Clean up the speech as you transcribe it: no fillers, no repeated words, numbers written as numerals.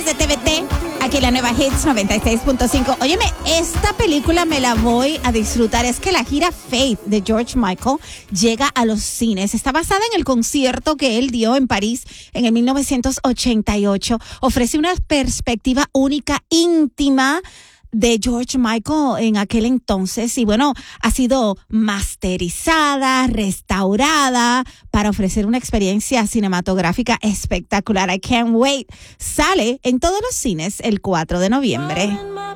de TVT, aquí en la nueva Hits 96.5. Óyeme, esta película me la voy a disfrutar. Es que la gira Faith de George Michael llega a los cines. Está basada en el concierto que él dio en París en el 1988. Ofrece una perspectiva única, íntima de George Michael en aquel entonces y bueno, ha sido masterizada, restaurada para ofrecer una experiencia cinematográfica espectacular. I can't wait. Sale en todos los cines el 4 de noviembre.